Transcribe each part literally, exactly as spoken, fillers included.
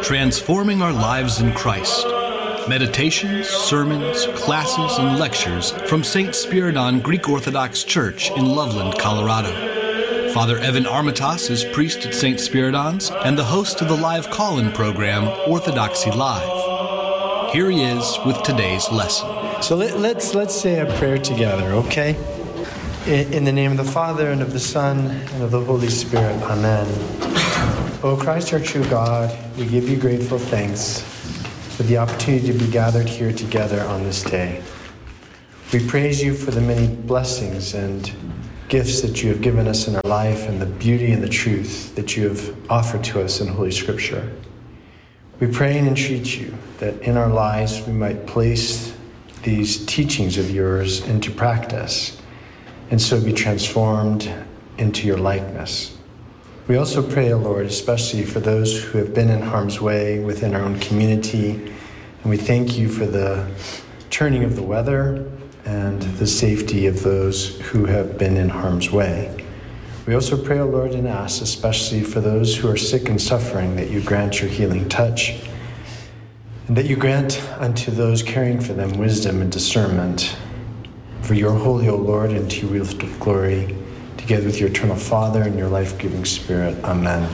Transforming our lives in Christ. Meditations, sermons, classes, and lectures from Saint Spiridon Greek Orthodox Church in Loveland, Colorado. Father Evan Armatas is priest at Saint Spiridon's and the host of the live call-in program, Orthodoxy Live. Here he is with today's lesson. So let, let's let's say a prayer together, okay? In, in the name of the Father, and of the Son, and of the Holy Spirit. Amen. O Christ, our true God, we give you grateful thanks for the opportunity to be gathered here together on this day. We praise you for the many blessings and gifts that you have given us in our life and the beauty and the truth that you have offered to us in Holy Scripture. We pray and entreat you that in our lives we might place these teachings of yours into practice and so be transformed into your likeness. We also pray, O Lord, especially for those who have been in harm's way within our own community, and we thank you for the turning of the weather and the safety of those who have been in harm's way. We also pray, O Lord, and ask, especially for those who are sick and suffering, that you grant your healing touch, and that you grant unto those caring for them wisdom and discernment. For your holy, O Lord, and to you we lift up glory, together with your eternal Father and your life-giving Spirit. Amen.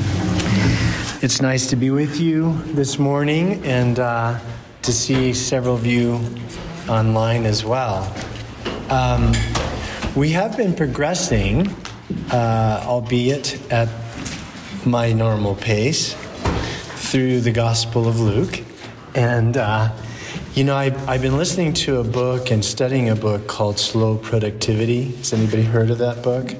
It's nice to be with you this morning and uh, to see several of you online as well. Um, we have been progressing, uh, albeit at my normal pace, through the Gospel of Luke. And, uh, you know, I, I've been listening to a book and studying a book called Slow Productivity. Has anybody heard of that book?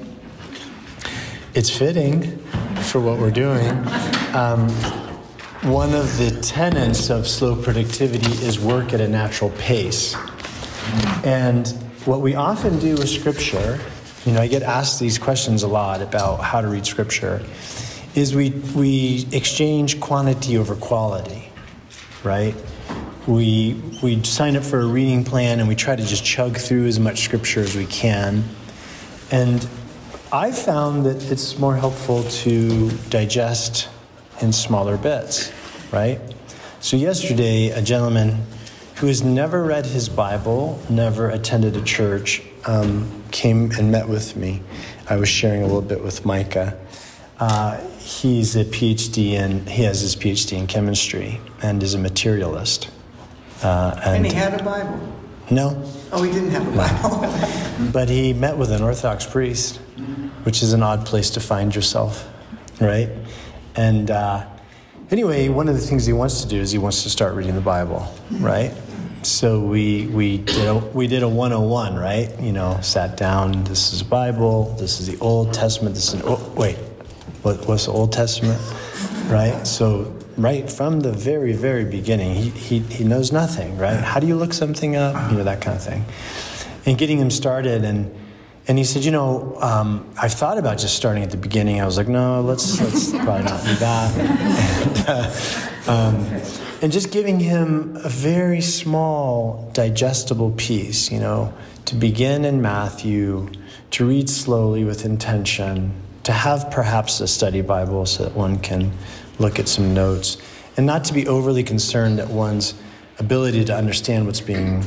It's fitting for what we're doing. Um, one of the tenets of slow productivity is work at a natural pace. And what we often do with Scripture, you know, I get asked these questions a lot about how to read Scripture, is we we exchange quantity over quality, right? We we sign up for a reading plan and we try to just chug through as much Scripture as we can. And I found that it's more helpful to digest in smaller bits, right? So yesterday, a gentleman who has never read his Bible, never attended a church, um, came and met with me. I was sharing a little bit with Micah. Uh, he's a PhD in, he has his PhD in chemistry and is a materialist. Uh, and, and he had a Bible? No. Oh, he didn't have a Bible. But he met with an Orthodox priest, which is an odd place to find yourself, right? And uh, anyway, one of the things he wants to do is he wants to start reading the Bible, right? So we we did a, we did a one oh one, right? You know, sat down. This is Bible. This is the Old Testament. This is an, oh wait, what, what's the Old Testament, right? So right from the very very beginning, he he he knows nothing, right? How do you look something up? You know, that kind of thing. And getting him started, and and he said, you know, um, I've thought about just starting at the beginning. I was like, no, let's let's probably not do that. And, uh, um, and just giving him a very small, digestible piece, you know, to begin in Matthew, to read slowly with intention, to have perhaps a study Bible so that one can look at some notes, and not to be overly concerned that one's ability to understand what's being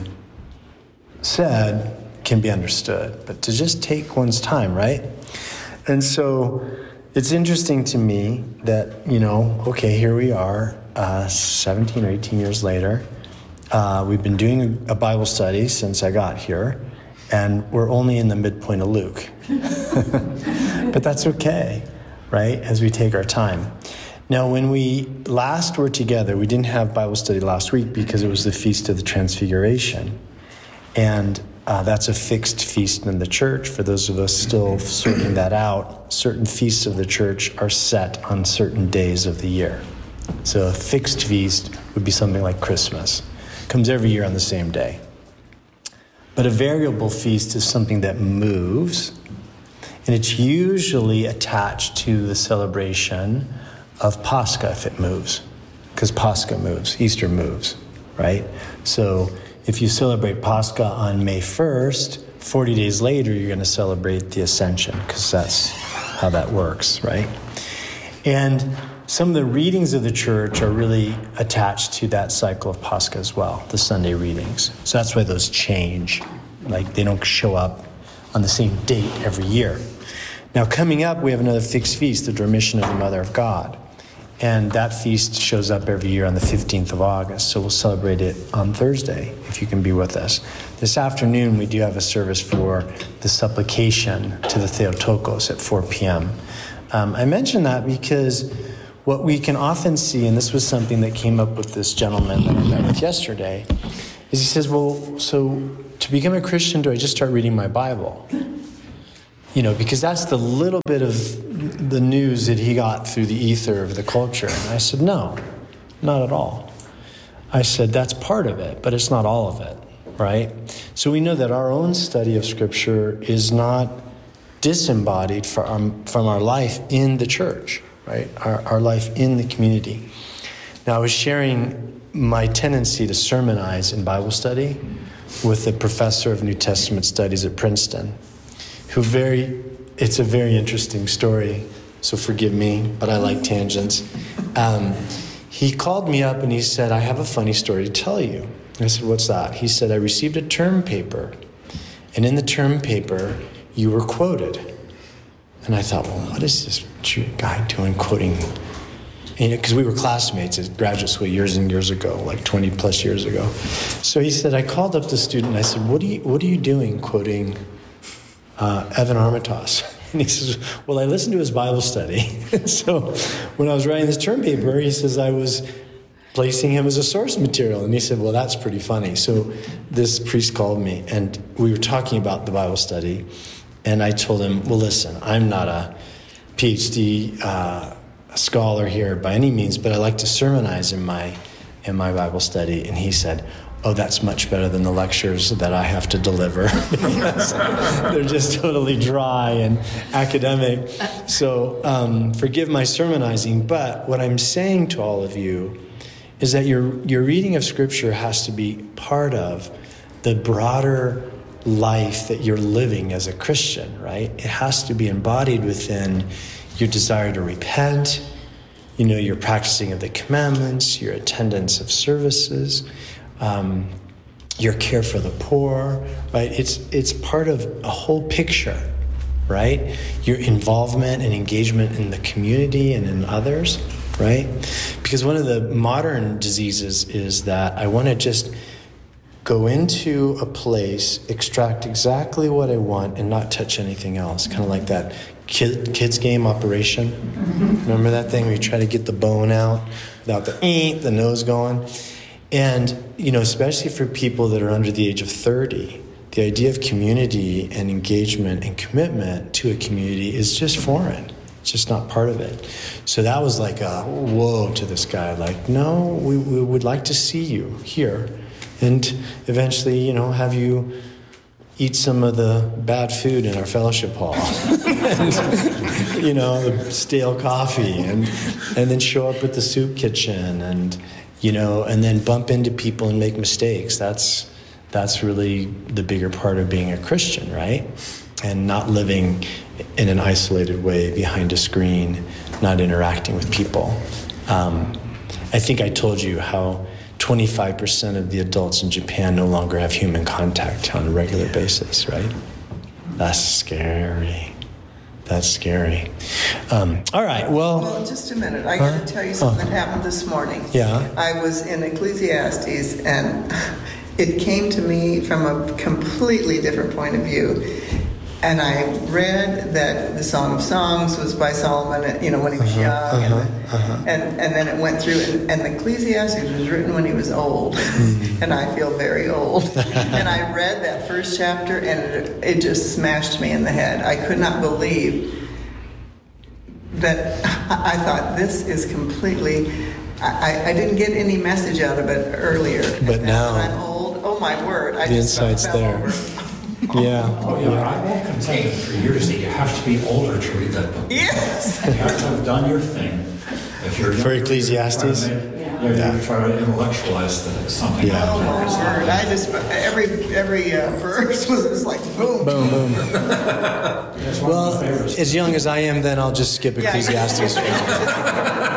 said can be understood, but to just take one's time, right? And so it's interesting to me that, you know, okay, here we are, uh, seventeen or eighteen years later. Uh, we've been doing a Bible study since I got here, and we're only in the midpoint of Luke. But that's okay, right, as we take our time. Now, when we last were together, we didn't have Bible study last week because it was the Feast of the Transfiguration. And uh, that's a fixed feast in the church. For those of us still sorting that out, certain feasts of the church are set on certain days of the year. So a fixed feast would be something like Christmas. It comes every year on the same day. But a variable feast is something that moves, and it's usually attached to the celebration of Pascha if it moves, because Pascha moves, Easter moves, right? So if you celebrate Pascha on May first, forty days later, you're going to celebrate the Ascension, because that's how that works, right? And some of the readings of the church are really attached to that cycle of Pascha as well, the Sunday readings. So that's why those change. Like, they don't show up on the same date every year. Now, coming up, we have another fixed feast, the Dormition of the Mother of God. And that feast shows up every year on the fifteenth of August. So we'll celebrate it on Thursday, if you can be with us. This afternoon, we do have a service for the supplication to the Theotokos at four p.m. Um, I mention that because what we can often see, and this was something that came up with this gentleman that I met with yesterday, is he says, well, so to become a Christian, do I just start reading my Bible? You know, because that's the little bit of the news that he got through the ether of the culture. And I said, no, not at all. I said, that's part of it, but it's not all of it, right? So we know that our own study of Scripture is not disembodied from, from our life in the church, right? Our, our life in the community. Now, I was sharing my tendency to sermonize in Bible study with a professor of New Testament studies at Princeton, who very, it's a very interesting story, so forgive me, but I like tangents. Um, he called me up and he said, I have a funny story to tell you. I said, what's that? He said, I received a term paper, and in the term paper, you were quoted. And I thought, well, what is this guy doing quoting? You know, because we were classmates at graduate school years and years ago, like twenty plus years ago. So he said, I called up the student and I said, what are you, what are you doing quoting Uh, Evan Armitage? And he says, well, I listened to his Bible study. So when I was writing this term paper, he says I was placing him as a source material. And he said, well, that's pretty funny. So this priest called me and we were talking about the Bible study. And I told him, well, listen, I'm not a P H D uh, scholar here by any means, but I like to sermonize in my in my Bible study. And he said, oh, that's much better than the lectures that I have to deliver. They're just totally dry and academic. So um, forgive my sermonizing, but what I'm saying to all of you is that your your reading of Scripture has to be part of the broader life that you're living as a Christian, right? It has to be embodied within your desire to repent, you know, your practicing of the commandments, your attendance of services, Um, your care for the poor, right? It's it's part of a whole picture, right? Your involvement and engagement in the community and in others, right? Because one of the modern diseases is that I want to just go into a place, extract exactly what I want, and not touch anything else. Kind of like that kid, kids game operation. Remember that thing where you try to get the bone out without the eh, the nose going? And, you know, especially for people that are under the age of thirty, the idea of community and engagement and commitment to a community is just foreign. It's just not part of it. So that was like a whoa to this guy. Like, no, we, we would like to see you here. And eventually, you know, have you eat some of the bad food in our fellowship hall. And, you know, the stale coffee. And, and then show up at the soup kitchen and... You know, and then bump into people and make mistakes. That's that's really the bigger part of being a Christian, right? And not living in an isolated way behind a screen, not interacting with people. Um, I think I told you how twenty-five percent of the adults in Japan no longer have human contact on a regular basis, right? That's scary. That's scary. Um, all right, well... Well, just a minute. I got to tell you something that happened this morning. Yeah. I was in Ecclesiastes, and it came to me from a completely different point of view. And I read that the Song of Songs was by Solomon, you know, when he was uh-huh, young. uh-huh, and, the, uh-huh. and and then it went through, and, and the Ecclesiastes was written when he was old. Mm-hmm. And I feel very old. And I read that first chapter, and it, it just smashed me in the head. I could not believe that. I, I thought, this is completely... I, I didn't get any message out of it earlier. But now... When I'm old, oh my word. I the just insight's fell there. over. Yeah. Oh, yeah. yeah. I won't contend for years that you have to be older to read that book. Yes. You have to have done your thing. If you're For Ecclesiastes? Yeah, yeah. Yeah. You try to intellectualize the, something. Yeah. Oh my word! I just every every uh, verse was just like boom, Boom, boom. That's one Well, of my favorites. as young as I am, then I'll just skip Yeah. Ecclesiastes.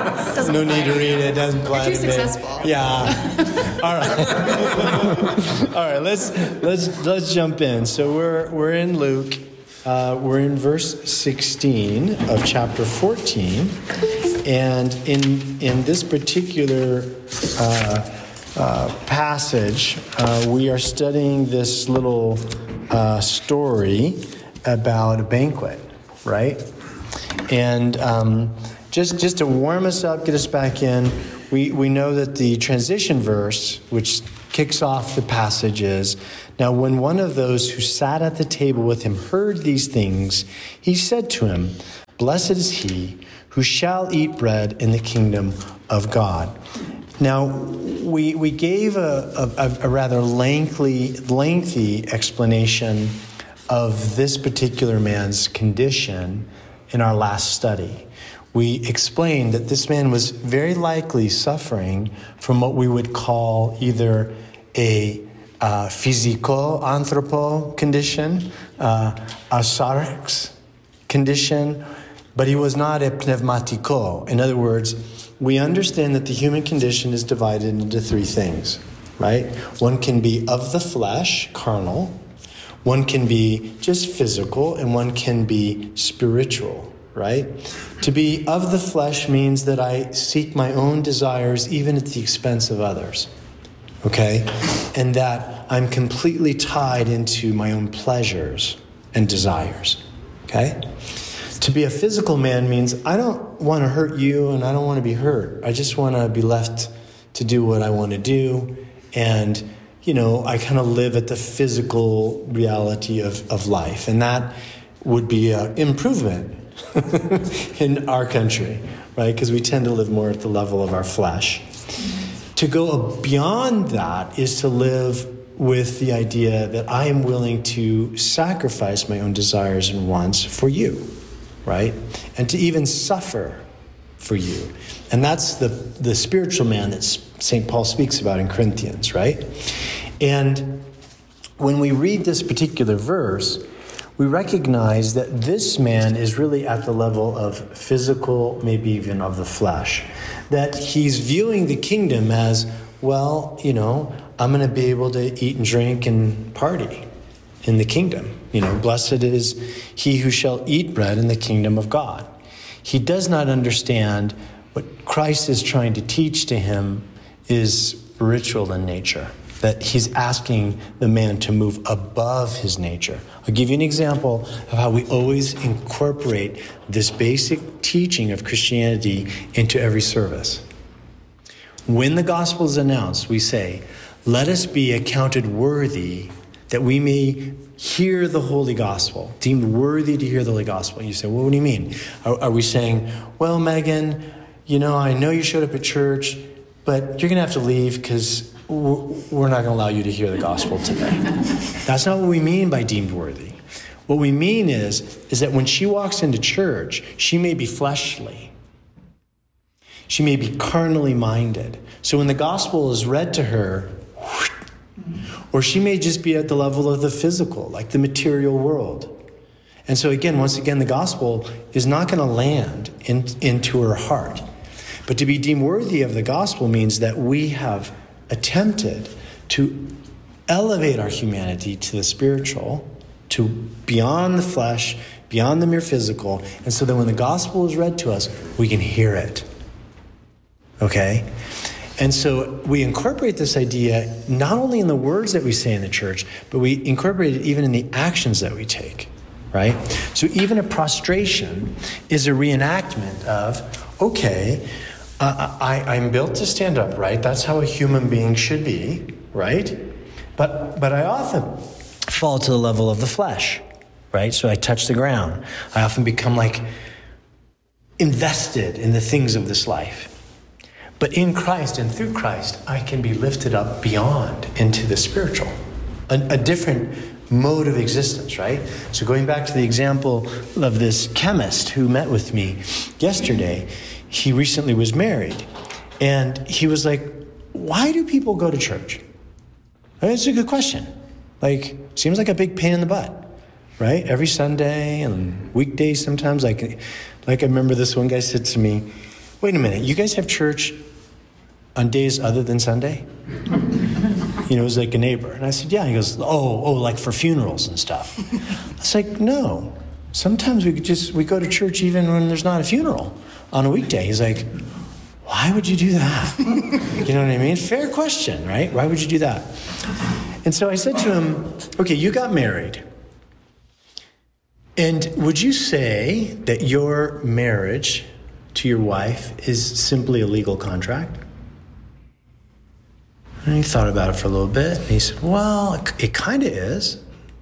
no, no need to read it. It doesn't apply You're to too me. successful. Yeah. All right. All right. Let's let's let's jump in. So we're we're in Luke. Uh, we're in verse sixteen of chapter fourteen, and in in this particular uh, uh, passage, uh, we are studying this little uh, story about a banquet, right? And um, just just to warm us up, get us back in, we, we know that the transition verse, which kicks off the passage, is, "Now when one of those who sat at the table with him heard these things, he said to him, 'Blessed is he who shall eat bread in the kingdom of God.'" Now, we we gave a, a, a rather lengthy lengthy explanation of this particular man's condition in our last study. We explained that this man was very likely suffering from what we would call either a uh, physico-anthropo condition, uh, a sarx condition, but he was not a pneumatico. In other words, we understand that the human condition is divided into three things, right? One can be of the flesh, carnal. One can be just physical, and one can be spiritual, right? To be of the flesh means that I seek my own desires even at the expense of others, okay? And that I'm completely tied into my own pleasures and desires, okay? To be a physical man means I don't want to hurt you and I don't want to be hurt. I just want to be left to do what I want to do, and you know, I kind of live at the physical reality of, of life. And that would be an improvement in our country, right? Because we tend to live more at the level of our flesh. To go beyond that is to live with the idea that I am willing to sacrifice my own desires and wants for you, right? And to even suffer for you. And that's the, the spiritual man that Saint Paul speaks about in Corinthians, right? And when we read this particular verse, we recognize that this man is really at the level of physical, maybe even of the flesh. That he's viewing the kingdom as, well, you know, I'm going to be able to eat and drink and party in the kingdom. You know, blessed is he who shall eat bread in the kingdom of God. He does not understand what Christ is trying to teach to him is spiritual in nature, that he's asking the man to move above his nature. I'll give you an example of how we always incorporate this basic teaching of Christianity into every service. When the gospel is announced, we say, "Let us be accounted worthy that we may hear the holy gospel," deemed worthy to hear the holy gospel. And you say, well, what do you mean? Are, are we saying, well, Megan, you know, I know you showed up at church, but you're going to have to leave because we're not going to allow you to hear the gospel today. That's not what we mean by deemed worthy. What we mean is, is that when she walks into church, she may be fleshly. She may be carnally minded. So when the gospel is read to her, or she may just be at the level of the physical, like the material world. And so again, once again, the gospel is not going to land in, into her heart. But to be deemed worthy of the gospel means that we have attempted to elevate our humanity to the spiritual, to beyond the flesh, beyond the mere physical. And so that when the gospel is read to us, we can hear it. Okay? And so we incorporate this idea not only in the words that we say in the church, but we incorporate it even in the actions that we take, right? So even a prostration is a reenactment of, okay, uh, I, I'm built to stand upright. That's how a human being should be, right? But but I often fall to the level of the flesh, right? So I touch the ground. I often become like invested in the things of this life. But in Christ and through Christ, I can be lifted up beyond into the spiritual, a, a different mode of existence, right? So going back to the example of this chemist who met with me yesterday, he recently was married. And he was like, why do people go to church? I mean, it's a good question. Like, seems like a big pain in the butt, right? Every Sunday and weekdays sometimes. Like, like I remember this one guy said to me, wait a minute, you guys have church on days other than Sunday? You know, it was like a neighbor. And I said, yeah. He goes, oh, oh, like for funerals and stuff. I was like, no. Sometimes we could just, we go to church even when there's not a funeral on a weekday. He's like, why would you do that? You know what I mean? Fair question, right? Why would you do that? And so I said to him, okay, you got married. And would you say that your marriage to your wife is simply a legal contract? And he thought about it for a little bit. And he said, well, it, it kind of is.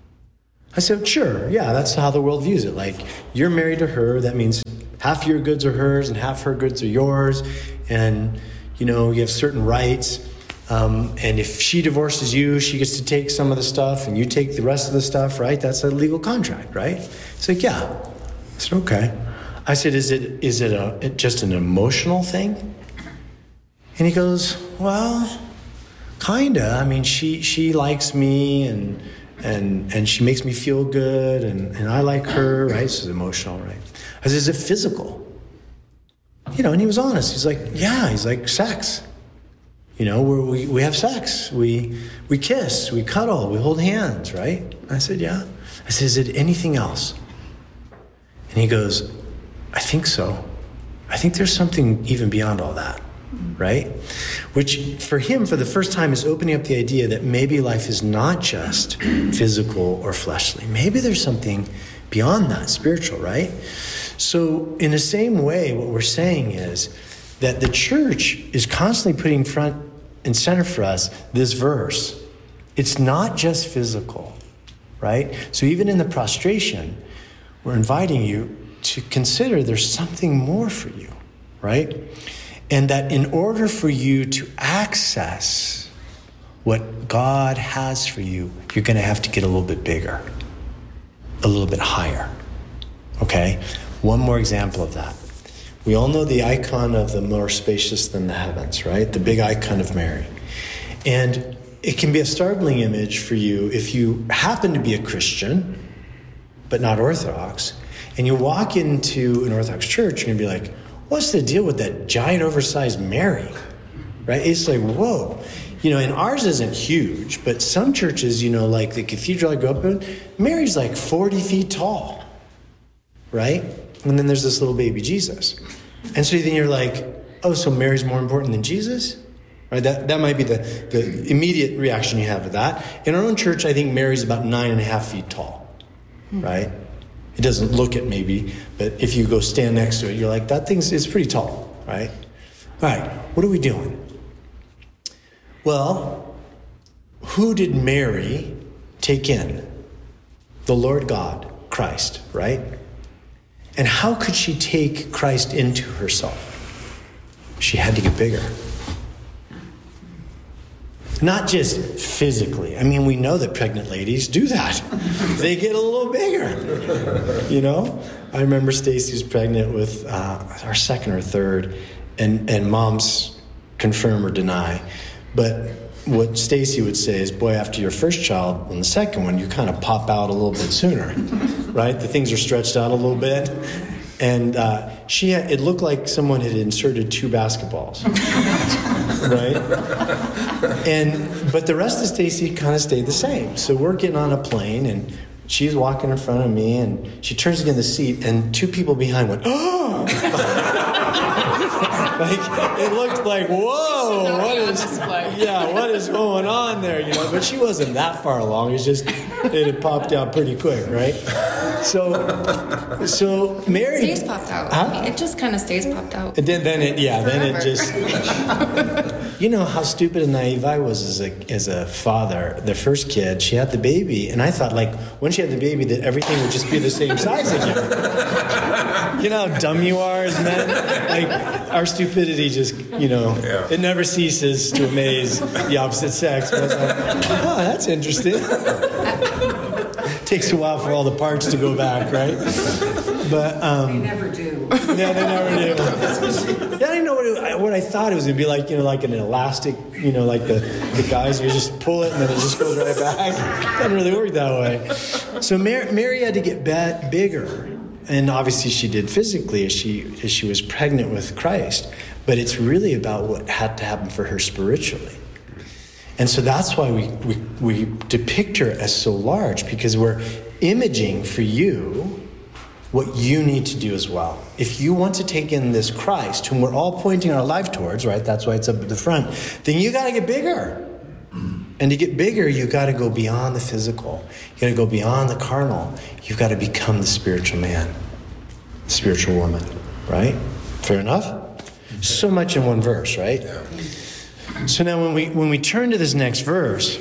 I said, sure, yeah, that's how the world views it. Like, you're married to her. That means half your goods are hers and half her goods are yours. And, you know, you have certain rights. Um, and if she divorces you, she gets to take some of the stuff and you take the rest of the stuff, right? That's a legal contract, right? He's like, yeah. I said, okay. I said, is it is it a just an emotional thing? And he goes, well, kinda. I mean, she she likes me and and and she makes me feel good and, and I like her, right? So it's emotional, right? I said, is it physical? You know, and he was honest. He's like, yeah. He's like, sex. You know, where we, we have sex, we we kiss, we cuddle, we hold hands, right? I said, yeah. I said, is it anything else? And he goes, I think so. I think there's something even beyond all that, right? Which for him, for the first time, is opening up the idea that maybe life is not just physical or fleshly. Maybe there's something beyond that, spiritual, right? So in the same way, what we're saying is that the church is constantly putting front and center for us this verse. It's not just physical, right? So even in the prostration, we're inviting you to consider there's something more for you, right? And that in order for you to access what God has for you, you're going to have to get a little bit bigger, a little bit higher, okay? One more example of that. We all know the icon of the more spacious than the heavens, right? The big icon of Mary. And it can be a startling image for you if you happen to be a Christian, but not Orthodox, and you walk into an Orthodox church and you'll be like, what's the deal with that giant oversized Mary, right? It's like, whoa. You know, and ours isn't huge, but some churches, you know, like the cathedral I grew up in, Mary's like forty feet tall, right? And then there's this little baby Jesus. And so then you're like, oh, so Mary's more important than Jesus? Right? That that might be the, the immediate reaction you have to that. In our own church, I think Mary's about nine and a half feet tall, right? It doesn't look it maybe, but if you go stand next to it, you're like, that thing's is pretty tall, right? All right, what are we doing? Well, who did Mary take in? The Lord God, Christ, right? And how could she take Christ into herself? She had to get bigger. Not just physically. I mean, we know that pregnant ladies do that. They get a little bigger, you know? I remember Stacy was pregnant with uh, our second or third, and, and moms confirm or deny. But what Stacy would say is, boy, after your first child and the second one, you kind of pop out a little bit sooner, right? The things are stretched out a little bit. And uh, she had, it looked like someone had inserted two basketballs, right? And but the rest of Stacy kind of stayed the same. So we're getting on a plane, and she's walking in front of me, and she turns to get in the seat, and two people behind went, oh! Like, it looked like, whoa, what is, yeah, what is going on there, you know? But she wasn't that far along. It was just, it had popped out pretty quick, right? So, so Mary stays popped out. Huh? It just kind of stays popped out. And then, then it, yeah, Forever. then it just. You know how stupid and naive I was as a as a father. The first kid, she had the baby, and I thought, like, when she had the baby, that everything would just be the same size again. You know how dumb you are as men. Like, our stupidity just, you know, yeah. It never ceases to amaze the opposite sex. But like, oh, that's interesting. Takes a while for all the parts to go back, right? But um, they never do. Yeah, they never do. Yeah, I didn't know what, it, what I thought it was going to be like. You know, like an elastic. You know, like the, the guys, you just pull it and then it just goes right back. It doesn't really work that way. So Mary, Mary had to get bigger. And obviously she did physically as she as she was pregnant with Christ. But it's really about what had to happen for her spiritually. And so that's why we, we, we depict her as so large, because we're imaging for you what you need to do as well. If you want to take in this Christ, whom we're all pointing our life towards, right? That's why it's up at the front. Then you got to get bigger. And to get bigger, you got to go beyond the physical. You got to go beyond the carnal. You've got to become the spiritual man, the spiritual woman, right? Fair enough? So much in one verse, right? Yeah. So now when we when we turn to this next verse,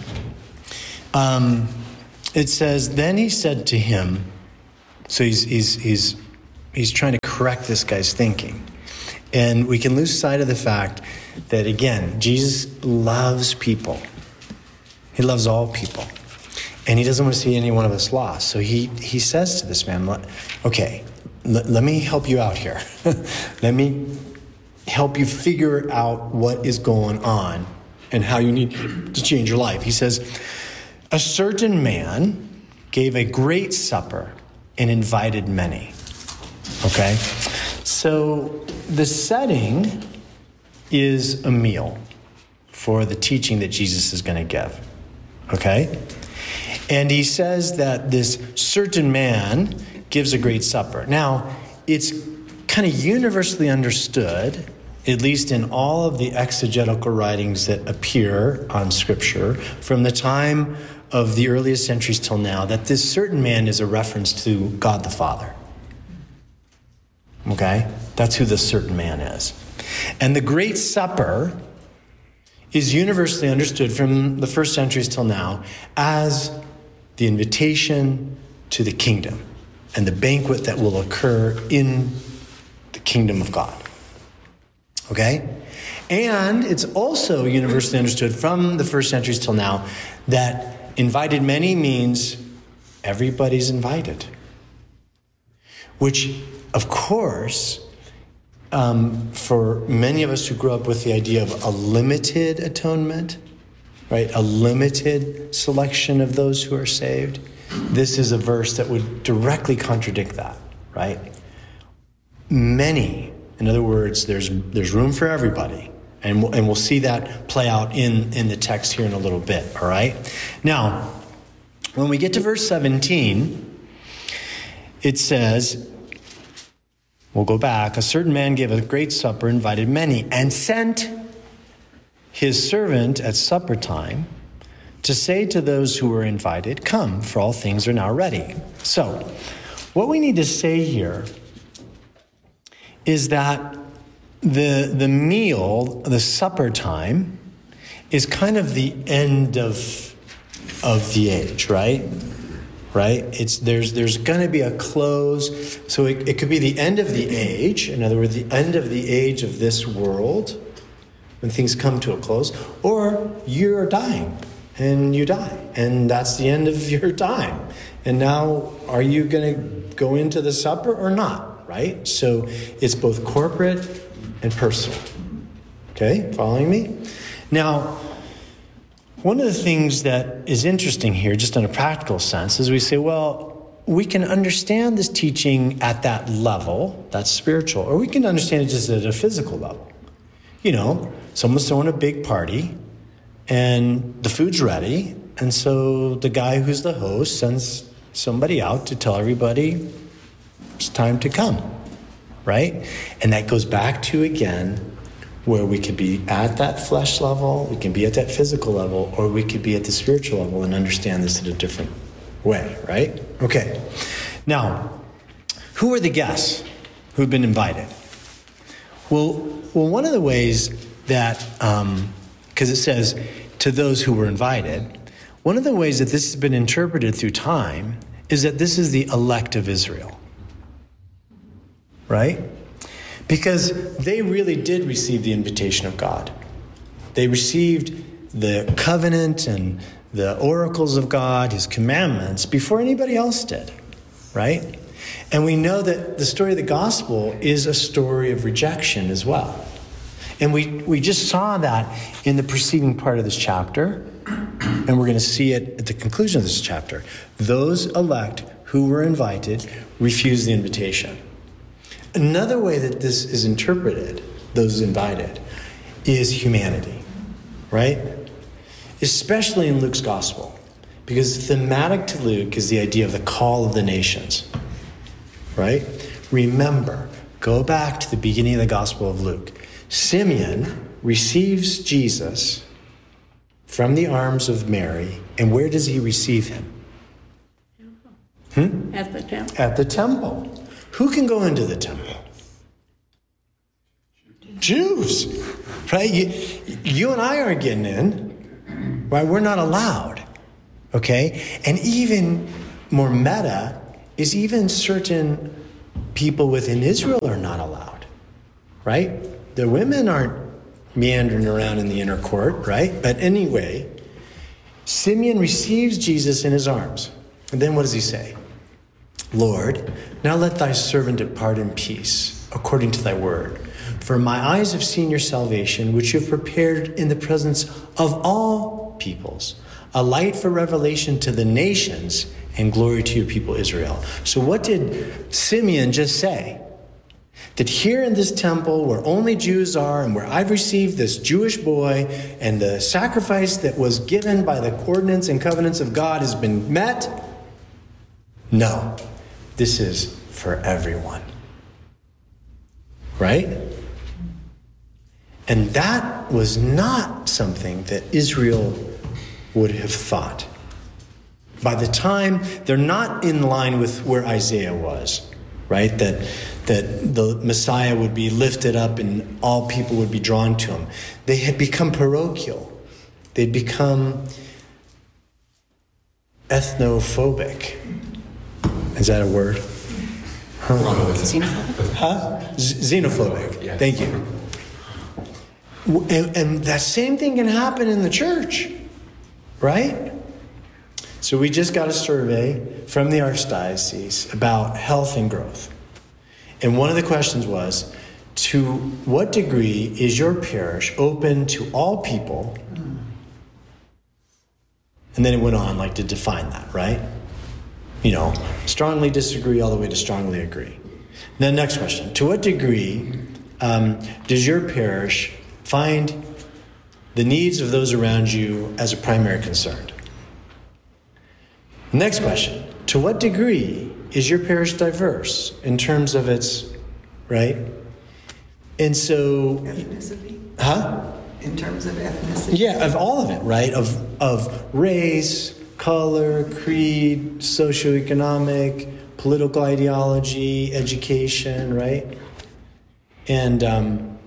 um, it says, then he said to him, so he's he's he's he's trying to correct this guy's thinking. And we can lose sight of the fact that, again, Jesus loves people. He loves all people. And he doesn't want to see any one of us lost. So he, he says to this man, okay, l- let me help you out here. Let me help you figure out what is going on and how you need to change your life. He says, a certain man gave a great supper and invited many. Okay? So the setting is a meal for the teaching that Jesus is going to give. Okay? And he says that this certain man gives a great supper. Now, it's kind of universally understood, at least in all of the exegetical writings that appear on Scripture from the time of the earliest centuries till now, that this certain man is a reference to God the Father. Okay? That's who this certain man is. And the Great Supper is universally understood from the first centuries till now as the invitation to the kingdom and the banquet that will occur in the kingdom of God. Okay? And it's also universally understood from the first centuries till now that invited many means everybody's invited. Which, of course, um, for many of us who grew up with the idea of a limited atonement, right, a limited selection of those who are saved, this is a verse that would directly contradict that, right? Many, in other words, there's there's room for everybody. And we'll, and we'll see that play out in, in the text here in a little bit, all right? Now, when we get to verse seventeen, it says, we'll go back, a certain man gave a great supper, invited many, and sent his servant at supper time to say to those who were invited, come, for all things are now ready. So, what we need to say here is that the the meal, the supper time, is kind of the end of of the age, right? Right? It's there's there's going to be a close. So it, it could be the end of the age. In other words, the end of the age of this world, when things come to a close, or you're dying and you die, and that's the end of your time. And now, are you going to go into the supper or not? Right? So it's both corporate and personal. Okay, following me? Now, one of the things that is interesting here, just in a practical sense, is we say, well, we can understand this teaching at that level, that's spiritual, or we can understand it just at a physical level. You know, someone's throwing a big party, and the food's ready, and so the guy who's the host sends somebody out to tell everybody it's time to come. Right? And that goes back to, again, where we could be at that flesh level, we can be at that physical level, or we could be at the spiritual level and understand this in a different way, right? Okay. Now, who are the guests who've been invited? Well, well, one of the ways that, um, because it says, to those who were invited, one of the ways that this has been interpreted through time is that this is the elect of Israel. Right? Because they really did receive the invitation of God. They received the covenant and the oracles of God, his commandments, before anybody else did. Right? And we know that the story of the gospel is a story of rejection as well. And we, we just saw that in the preceding part of this chapter, and we're going to see it at the conclusion of this chapter. Those elect who were invited refused the invitation. Another way that this is interpreted, those invited, is humanity, right? Especially in Luke's gospel, because thematic to Luke is the idea of the call of the nations, right? Remember, go back to the beginning of the Gospel of Luke. Simeon receives Jesus from the arms of Mary, and where does he receive him? Hmm? At the temple. At the temple. Who can go into the temple? Jews, right? You, you and I aren't getting in, right? We're not allowed, okay? And even more meta is even certain people within Israel are not allowed, right? The women aren't meandering around in the inner court, right? But anyway, Simeon receives Jesus in his arms. And then what does he say? Lord, now let thy servant depart in peace, according to thy word. For my eyes have seen your salvation, which you have prepared in the presence of all peoples, a light for revelation to the nations and glory to your people Israel. So what did Simeon just say? That here in this temple where only Jews are and where I've received this Jewish boy and the sacrifice that was given by the ordinance and covenants of God has been met? No, this is for everyone. Right? And that was not something that Israel would have thought. By the time, they're not in line with where Isaiah was, right? That, that the Messiah would be lifted up and all people would be drawn to him. They had become parochial. They'd become ethnophobic. Is that a word? Huh? Xenophobic? Huh? Z- xenophobic. Yes. Thank you. And, and that same thing can happen in the church, right? So we just got a survey from the Archdiocese about health and growth. And one of the questions was, to what degree is your parish open to all people? And then it went on like to define that, right? You know, strongly disagree all the way to strongly agree. Then next question, to what degree um, does your parish find the needs of those around you as a primary concern? Next question, to what degree is your parish diverse in terms of its, right? And so... Ethnicity? Huh? In terms of ethnicity? Yeah, of all of it, right? Of, of race, color, creed, socioeconomic, political ideology, education, right? And um,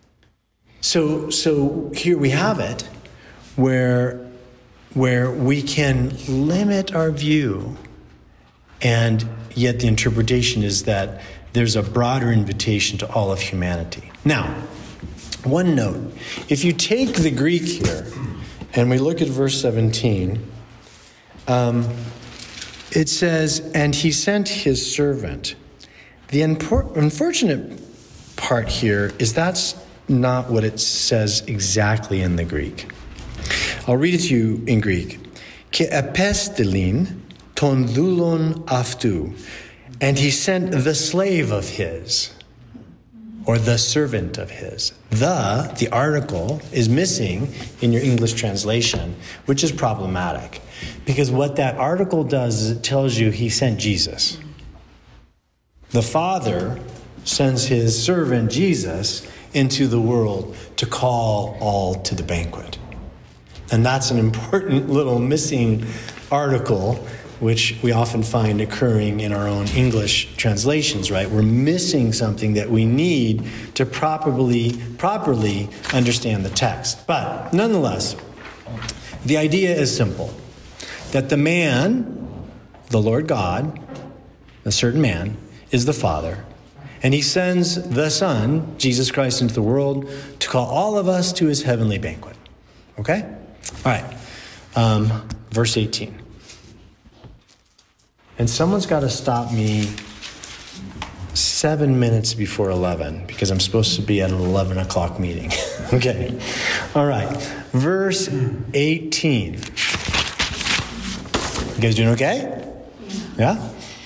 so, so here we have it, where... where we can limit our view, and yet the interpretation is that there's a broader invitation to all of humanity. Now, one note, if you take the Greek here, and we look at verse seventeen, um, it says, and he sent his servant. The impor- unfortunate part here is that's not what it says exactly in the Greek. I'll read it to you in Greek. Ke epestelin ton doulon aftu. And he sent the slave of his, or the servant of his. The, the article, is missing in your English translation, which is problematic. Because what that article does is it tells you he sent Jesus. The Father sends his servant Jesus into the world to call all to the banquet. And that's an important little missing article, which we often find occurring in our own English translations, right? We're missing something that we need to properly, properly understand the text. But nonetheless, the idea is simple, that the man, the Lord God, a certain man, is the Father, and he sends the Son, Jesus Christ, into the world to call all of us to his heavenly banquet. Okay? All right, um, verse eighteen. And someone's got to stop me seven minutes before eleven, because I'm supposed to be at an eleven o'clock meeting. Okay, all right, verse eighteen. You guys doing okay? Yeah?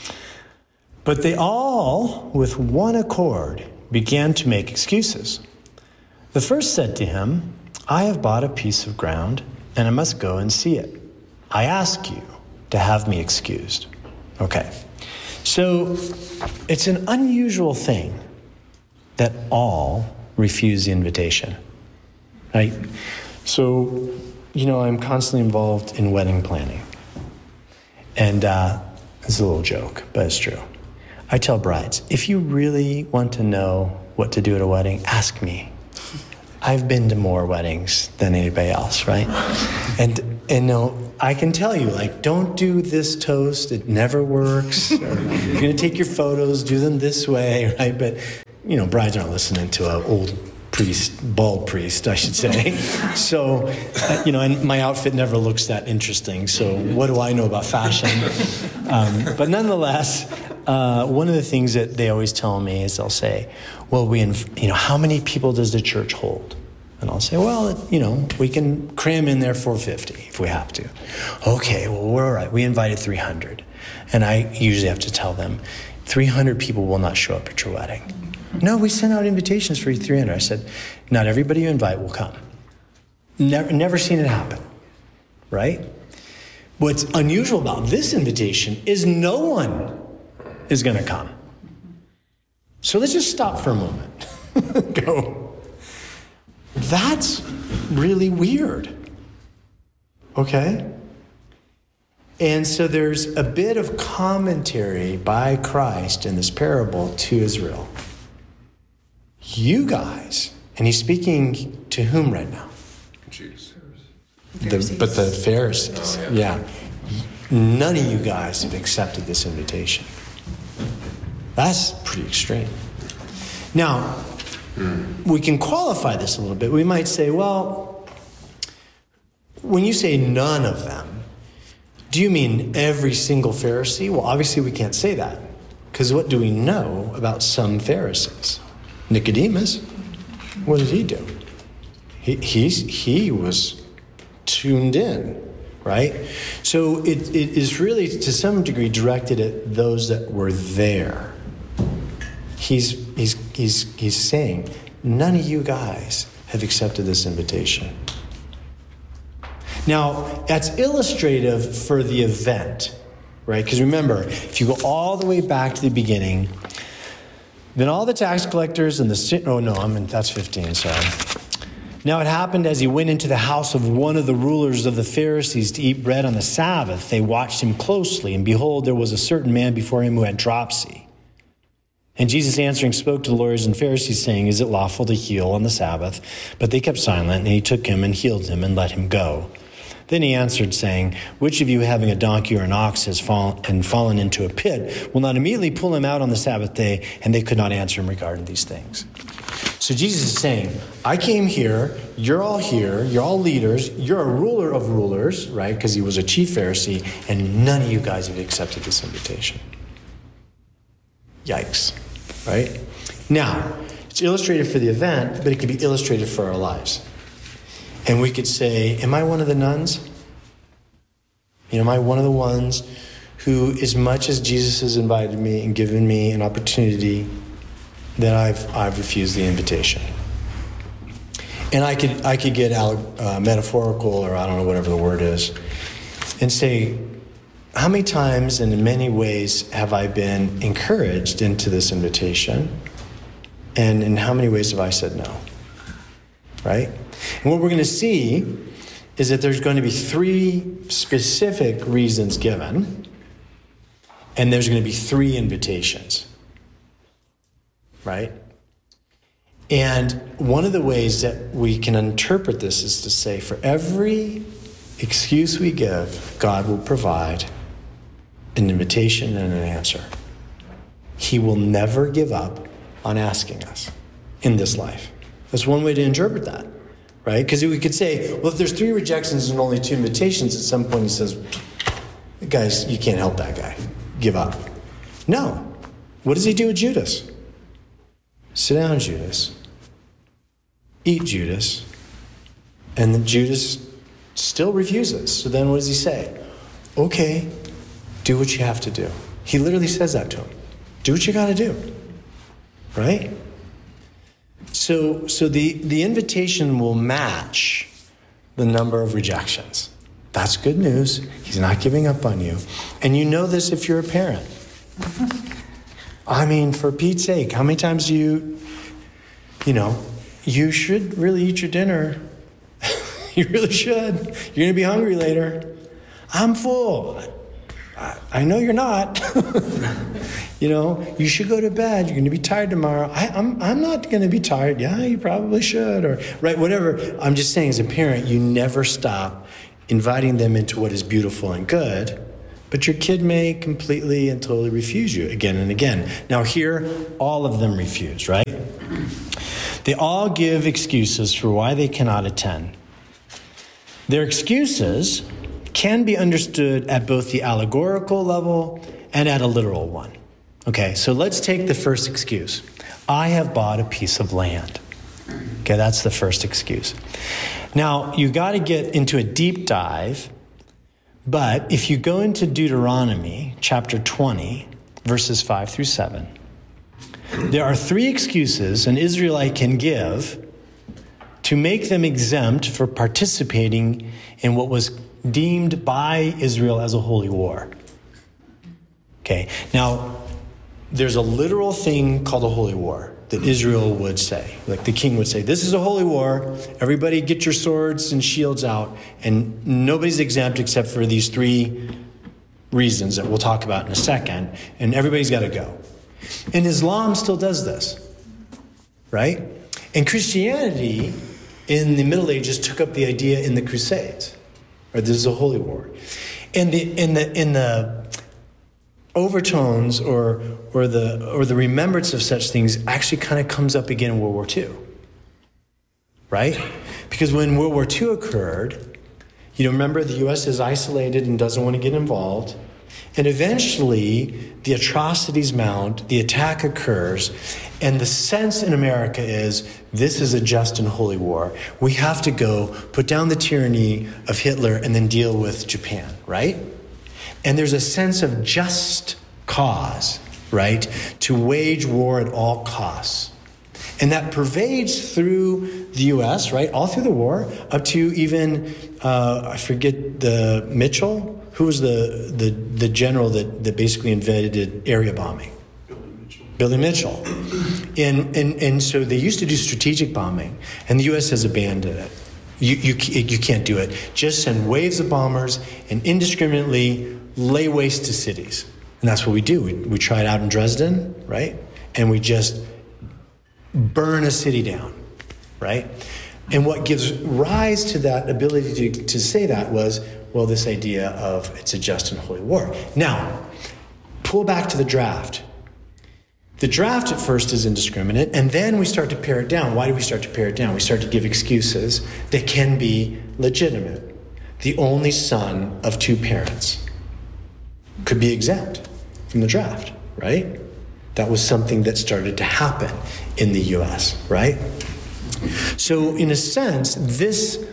But they all, with one accord, began to make excuses. The first said to him, I have bought a piece of ground, and I must go and see it. I ask you to have me excused. Okay. So it's an unusual thing that all refuse the invitation. Right? So, you know, I'm constantly involved in wedding planning. And uh, it's a little joke, but it's true. I tell brides, if you really want to know what to do at a wedding, ask me. I've been to more weddings than anybody else, right? And and no, I can tell you, like, don't do this toast, it never works. Or if you're gonna take your photos, do them this way, right? But, you know, brides aren't listening to an old priest, bald priest, I should say. So, uh, you know, and my outfit never looks that interesting, so what do I know about fashion? Um, but nonetheless, uh, one of the things that they always tell me is they'll say, well, we, inv- you know, how many people does the church hold? And I'll say, well, you know, we can cram in there four hundred fifty if we have to. Okay, well, we're all right. We invited three hundred. And I usually have to tell them, three hundred people will not show up at your wedding. No, we sent out invitations for three hundred. I said, not everybody you invite will come. Never, never seen it happen, right? What's unusual about this invitation is no one is going to come. So let's just stop for a moment. Go. That's really weird. Okay? And so there's a bit of commentary by Christ in this parable to Israel. You guys, and he's speaking to whom right now? Jews. The, but the Pharisees. Oh, yeah. yeah. None of you guys have accepted this invitation. That's pretty extreme. Now, mm. we can qualify this a little bit. We might say, well, when you say none of them, do you mean every single Pharisee? Well, obviously we can't say that, because what do we know about some Pharisees? Nicodemus, what did he do? He he's, he was tuned in, right? So it, it is really, to some degree, directed at those that were there. He's he's he's he's saying, none of you guys have accepted this invitation. Now, that's illustrative for the event, right? Because remember, if you go all the way back to the beginning, then all the tax collectors and the... Oh, no, I mean, that's fifteen, sorry. Now it happened as he went into the house of one of the rulers of the Pharisees to eat bread on the Sabbath, they watched him closely, and behold, there was a certain man before him who had dropsy. And Jesus answering spoke to the lawyers and Pharisees, saying, is it lawful to heal on the Sabbath? But they kept silent, and he took him and healed him and let him go. Then he answered, saying, which of you having a donkey or an ox has fallen and fallen into a pit will not immediately pull him out on the Sabbath day? And they could not answer him regarding these things. So Jesus is saying, I came here, you're all here, you're all leaders, you're a ruler of rulers, right? Because he was a chief Pharisee, and none of you guys have accepted this invitation. Yikes, right? Now, it's illustrated for the event, but it can be illustrated for our lives. And we could say, am I one of the nuns? You know, am I one of the ones who, as much as Jesus has invited me and given me an opportunity, that I've I've refused the invitation? And I could I could get uh, metaphorical, or I don't know, whatever the word is, and say, how many times and in many ways have I been encouraged into this invitation? And in how many ways have I said no? Right? And what we're going to see is that there's going to be three specific reasons given, and there's going to be three invitations. Right? And one of the ways that we can interpret this is to say, for every excuse we give, God will provide an invitation and an answer. He will never give up on asking us in this life. That's one way to interpret that, right? Because we could say, well, if there's three rejections and only two invitations, at some point he says, guys, you can't help that guy. Give up. No. What does he do with Judas? Sit down, Judas. Eat, Judas. And then Judas still refuses. So then what does he say? Okay, do what you have to do. He literally says that to him. Do what you got to do, right? So, so the, the invitation will match the number of rejections. That's good news. He's not giving up on you. And you know this if you're a parent. I mean, for Pete's sake, how many times do you, you know, you should really eat your dinner. You really should. You're going to be hungry later. I'm full. I, I know you're not. You know, you should go to bed. You're going to be tired tomorrow. I, I'm I'm not going to be tired. Yeah, you probably should. Or, right, whatever. I'm just saying, as a parent, you never stop inviting them into what is beautiful and good. But your kid may completely and totally refuse you again and again. Now here, all of them refuse, right? They all give excuses for why they cannot attend. Their excuses can be understood at both the allegorical level and at a literal one. Okay, so let's take the first excuse. I have bought a piece of land. Okay, that's the first excuse. Now, you got to get into a deep dive, but if you go into Deuteronomy chapter twenty, verses five through seven, there are three excuses an Israelite can give to make them exempt for participating in what was deemed by Israel as a holy war. Okay, now there's a literal thing called a holy war that Israel would say. Like the king would say, this is a holy war. Everybody get your swords and shields out. And nobody's exempt except for these three reasons that we'll talk about in a second. And everybody's got to go. And Islam still does this, right? And Christianity in the Middle Ages took up the idea in the Crusades. Or this is a holy war. And the in the in the overtones or or the or the remembrance of such things actually kind of comes up again in World War Two. Right? Because when World War Two occurred, you know, remember the U S is isolated and doesn't want to get involved. And eventually the atrocities mount, the attack occurs, and the sense in America is this is a just and holy war. We have to go put down the tyranny of Hitler and then deal with Japan, right? And there's a sense of just cause, right, to wage war at all costs. And that pervades through the U S, right, all through the war, up to even, uh, I forget, the Mitchell, who was the, the, the general that, that basically invented area bombing? Billy Mitchell. Billy Mitchell. And, and, and so they used to do strategic bombing, and the U S has abandoned it. You, you, you can't do it. Just send waves of bombers and indiscriminately lay waste to cities. And that's what we do. We, we try it out in Dresden, right? And we just burn a city down, right? And what gives rise to that ability to, to say that was, well, this idea of it's a just and holy war. Now, pull back to the draft. The draft at first is indiscriminate, and then we start to pare it down. Why do we start to pare it down? We start to give excuses that can be legitimate. The only son of two parents could be exempt from the draft, right? That was something that started to happen in the U S, right? So in a sense, this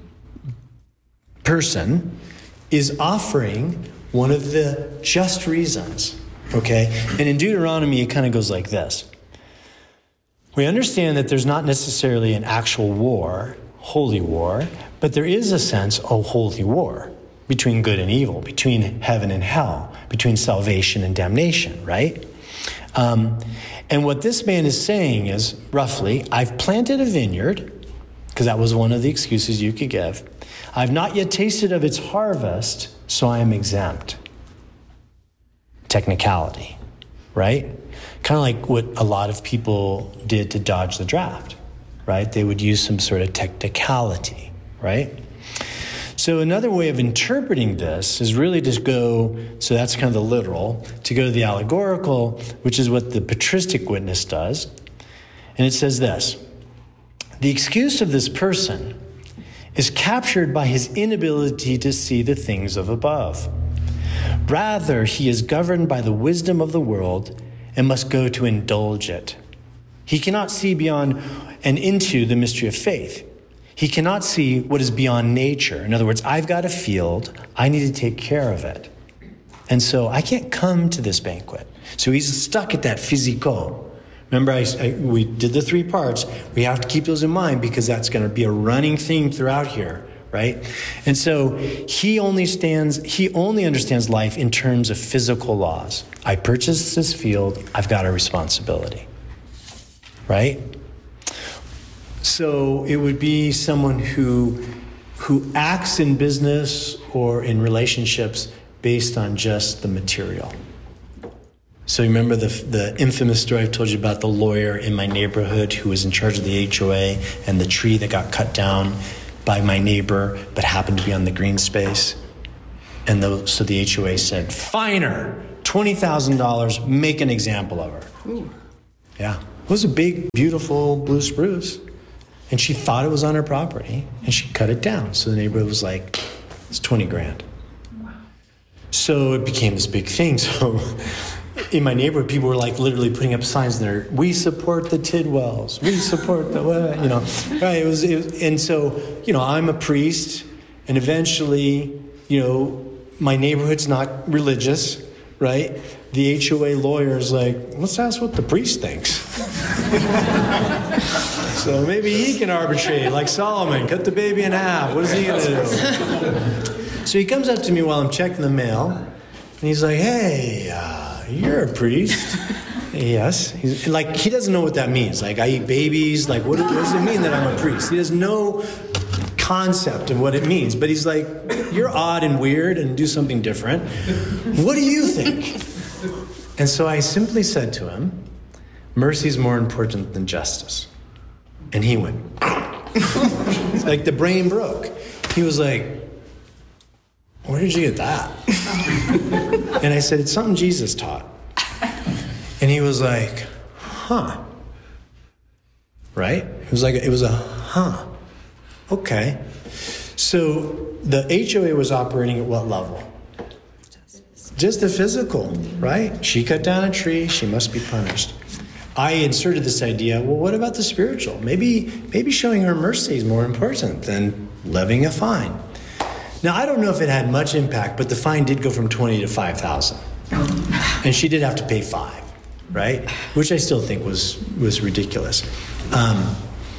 person is offering one of the just reasons, okay? And in Deuteronomy, it kind of goes like this. We understand that there's not necessarily an actual war, holy war, but there is a sense of holy war between good and evil, between heaven and hell, between salvation and damnation, right? Um, and what this man is saying is, roughly, I've planted a vineyard, because that was one of the excuses you could give. I've not yet tasted of its harvest, so I am exempt. Technicality, right? Kind of like what a lot of people did to dodge the draft, right? They would use some sort of technicality, right? So another way of interpreting this is really to go, so that's kind of the literal, to go to the allegorical, which is what the patristic witness does. And it says this: the excuse of this person is captured by his inability to see the things of above. Rather, he is governed by the wisdom of the world and must go to indulge it. He cannot see beyond and into the mystery of faith. He cannot see what is beyond nature. In other words, I've got a field, I need to take care of it. And so I can't come to this banquet So he's stuck at that physico. Remember, I, I, we did the three parts. We have to keep those in mind because that's going to be a running theme throughout here, right? And so he only stands, he only understands life in terms of physical laws. I purchased this field, I've got a responsibility, right? So it would be someone who who acts in business or in relationships based on just the material. So you remember the the infamous story I've told you about the lawyer in my neighborhood who was in charge of the H O A and the tree that got cut down by my neighbor but happened to be on the green space. And the, so the H O A said, fine her, twenty thousand dollars, make an example of her. Ooh. Yeah, it was a big, beautiful blue spruce. And she thought it was on her property and she cut it down. So the neighbor was like, it's twenty grand. Wow. So it became this big thing. So in my neighborhood, people were like literally putting up signs there. We support the Tidwells. We support the, you know, right. It was, it was, and so, you know, I'm a priest and eventually, you know, my neighborhood's not religious, right? The H O A lawyer is like, let's ask what the priest thinks. So maybe he can arbitrate like Solomon, cut the baby in half. What is he going to do? So he comes up to me while I'm checking the mail and he's like, hey, uh, you're a priest. Yes. He's, like, he doesn't know what that means. Like, I eat babies. Like, what, what does it mean that I'm a priest? He has no concept of what it means. But he's like, you're odd and weird and do something different. What do you think? And so I simply said to him, mercy is more important than justice. And he went, like the brain broke. He was like, where did you get that? And I said, it's something Jesus taught. And he was like, huh. Right? It was like, it was a, huh. Okay. So the H O A was operating at what level? Just the physical, right? She cut down a tree, she must be punished. I inserted this idea, well, what about the spiritual? Maybe maybe showing her mercy is more important than levying a fine. Now, I don't know if it had much impact, but the fine did go from twenty to five thousand. And she did have to pay five, right? Which I still think was, was ridiculous. Um,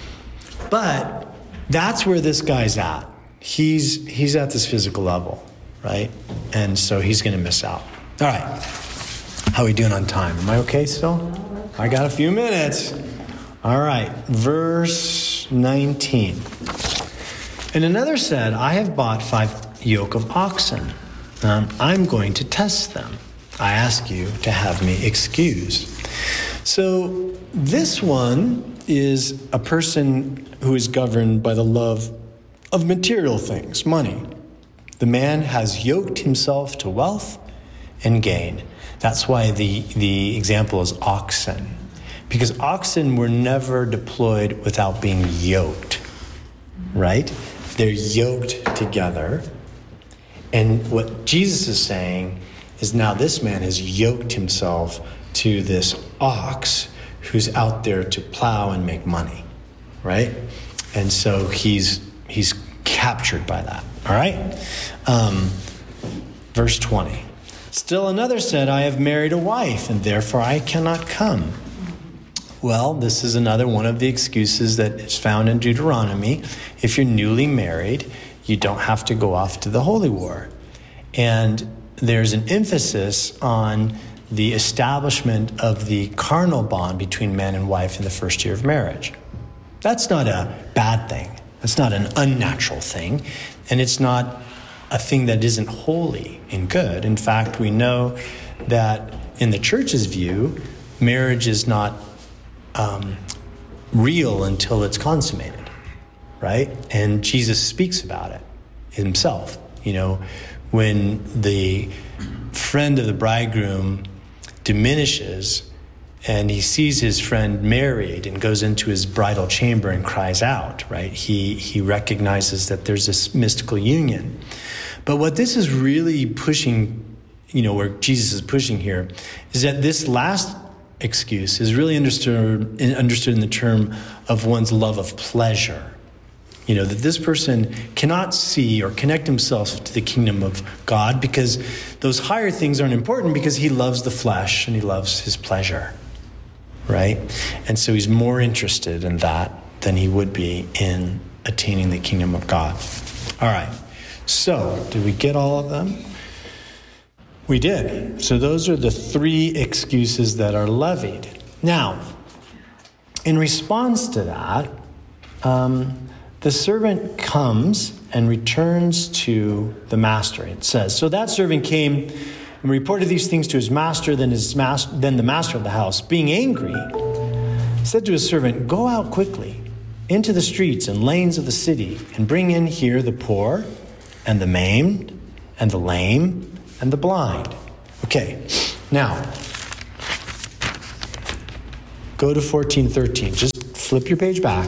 but that's where this guy's at. He's, he's at this physical level, right? And so he's going to miss out. All right. How are we doing on time? Am I okay still? I got a few minutes. All right, verse nineteen. And another said, I have bought five yoke of oxen. Um, I'm going to test them. I ask you to have me excused. So this one is a person who is governed by the love of material things, money. The man has yoked himself to wealth and gain. That's why the, the example is oxen. Because oxen were never deployed without being yoked, right? They're yoked together. And what Jesus is saying is now this man has yoked himself to this ox who's out there to plow and make money, right? And so he's he's captured by that, all right? Um, verse twenty. Still another said, I have married a wife, and therefore I cannot come. Well, this is another one of the excuses that is found in Deuteronomy. If you're newly married, you don't have to go off to the holy war. And there's an emphasis on the establishment of the carnal bond between man and wife in the first year of marriage. That's not a bad thing. That's not an unnatural thing. And it's not a thing that isn't holy and good. In fact, we know that in the church's view, marriage is not um, real until it's consummated, right? And Jesus speaks about it himself. You know, when the friend of the bridegroom diminishes and he sees his friend married and goes into his bridal chamber and cries out, right? He he recognizes that there's this mystical union. But what this is really pushing, you know, where Jesus is pushing here, is that this last excuse is really understood understood in the term of one's love of pleasure. You know, that this person cannot see or connect himself to the kingdom of God because those higher things aren't important because he loves the flesh and he loves his pleasure, right? And so he's more interested in that than he would be in attaining the kingdom of God. All right. So, did we get all of them? We did. So those are the three excuses that are levied. Now, in response to that, um, the servant comes and returns to the master. It says, so that servant came and reported these things to his master. Then his master, then the master of the house, being angry, said to his servant, go out quickly into the streets and lanes of the city and bring in here the poor and the maimed and the lame and the blind. Okay, now, go to fourteen thirteen. Just flip your page back.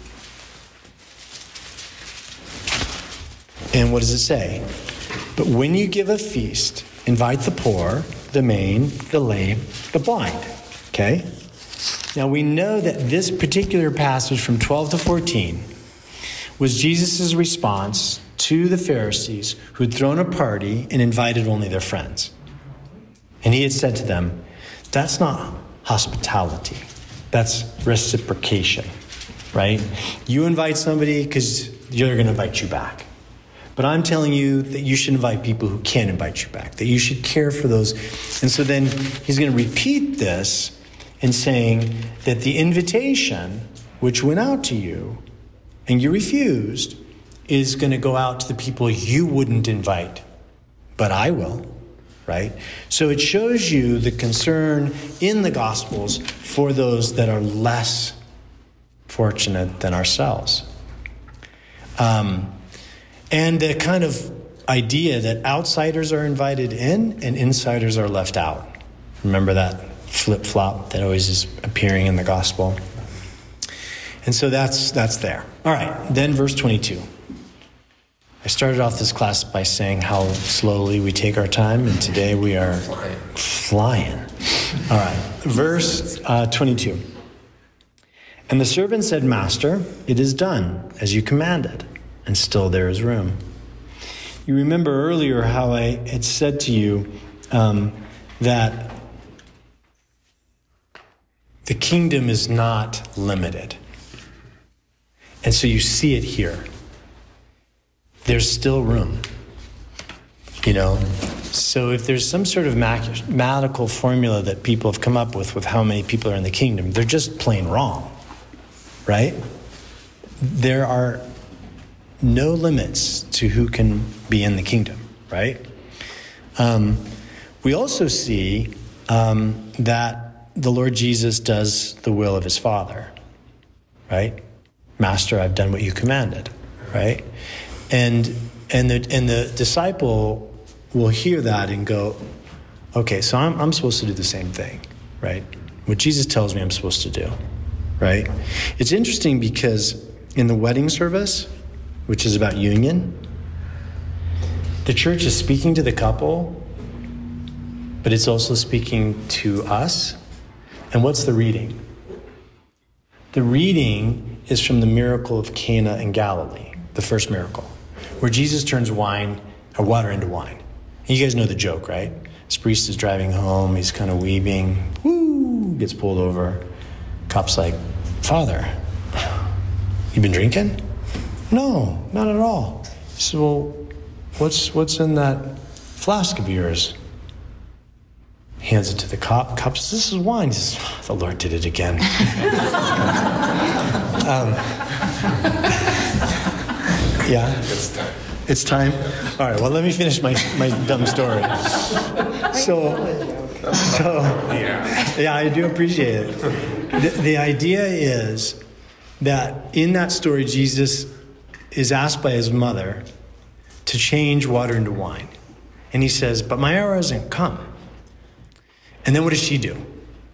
And what does it say? But when you give a feast, invite the poor, the maimed, the lame, the blind. Okay? Now we know that this particular passage from twelve to fourteen was Jesus' response to the Pharisees who had thrown a party and invited only their friends. And he had said to them, that's not hospitality. That's reciprocation, right? You invite somebody because they're going to invite you back. But I'm telling you that you should invite people who can invite you back, that you should care for those. And so then he's going to repeat this in saying that the invitation which went out to you and you refused is going to go out to the people you wouldn't invite, but I will, right? So it shows you the concern in the Gospels for those that are less fortunate than ourselves. Um, and the kind of idea that outsiders are invited in and insiders are left out. Remember that flip-flop that always is appearing in the Gospel? And so that's that's there. All right, then verse twenty-two. I started off this class by saying how slowly we take our time, and today we are flying. flying. All right, verse uh, twenty-two. And the servant said, Master, it is done as you commanded, and still there is room. You remember earlier how I had said to you um, that the kingdom is not limited. And so you see it here. There's still room, you know. So if there's some sort of mathematical formula that people have come up with with how many people are in the kingdom, they're just plain wrong, right? There are no limits to who can be in the kingdom, right? Um, we also see um, that the Lord Jesus does the will of his Father, right? Master, I've done what you commanded, right? And and the and the disciple will hear that and go, okay, so I'm I'm supposed to do the same thing, right? What Jesus tells me I'm supposed to do, right? It's interesting because in the wedding service, which is about union, the church is speaking to the couple, but it's also speaking to us. And what's the reading? The reading is from the miracle of Cana in Galilee, the first miracle, where Jesus turns wine or water into wine. And you guys know the joke, right? This priest is driving home. He's kind of weeping. Woo! Gets pulled over. Cop's like, Father, you been drinking? No, not at all. He said, well, what's what's in that flask of yours? Hands it to the cop. Cop says, this is wine. He says, oh, the Lord did it again. um, yeah? It's time. It's time? All right, well, let me finish my, my dumb story. So, so yeah. yeah, I do appreciate it. The, the idea is that in that story, Jesus is asked by his mother to change water into wine. And he says, but my hour hasn't come. And then what does she do?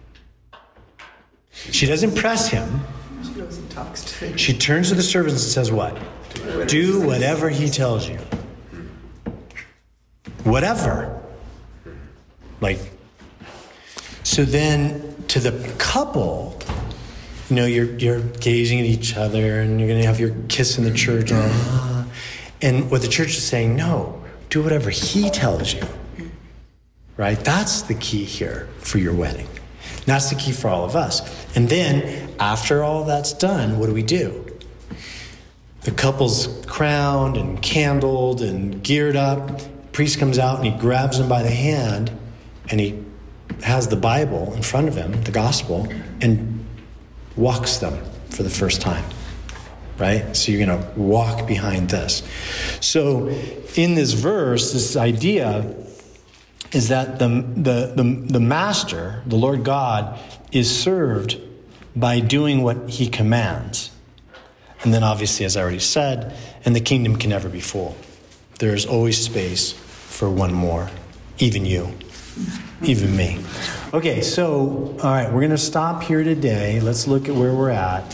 She doesn't press him. She goes and talks to him. She turns to the servants and says what? Do whatever he tells you. Whatever. Like, so then to the couple, you know, you're you're gazing at each other, and you're going to have your kiss in the church. Uh, and what the church is saying, no, do whatever he tells you. Right? That's the key here for your wedding. And that's the key for all of us. And then, after all that's done, what do we do? The couple's crowned and candled and geared up. Priest comes out and he grabs them by the hand, and he has the Bible in front of him, the gospel, and walks them for the first time. Right? So you're going to walk behind this. So in this verse, this idea is that the, the, the, the master, the Lord God, is served by doing what he commands. And then obviously, as I already said, and the kingdom can never be full. There's always space for one more, even you, even me. Okay, so, all right, we're going to stop here today. Let's look at where we're at.